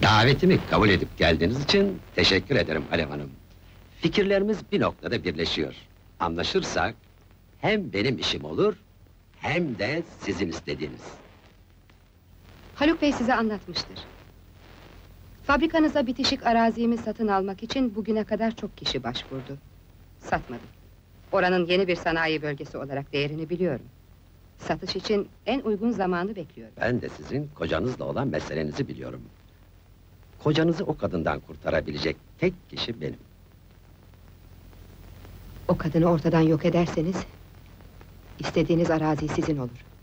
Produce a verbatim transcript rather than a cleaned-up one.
Davetimi kabul edip geldiğiniz için teşekkür ederim Alev Hanım. Fikirlerimiz bir noktada birleşiyor. Anlaşırsak, hem benim işim olur, hem de sizin istediğiniz. Haluk Bey size anlatmıştır. Fabrikanıza bitişik arazimi satın almak için bugüne kadar çok kişi başvurdu. Satmadım. Oranın yeni bir sanayi bölgesi olarak değerini biliyorum. Satış için en uygun zamanı bekliyorum. Ben de sizin kocanızla olan meselenizi biliyorum. Kocanızı o kadından kurtarabilecek tek kişi benim. O kadını ortadan yok ederseniz... ...istediğiniz arazi sizin olur.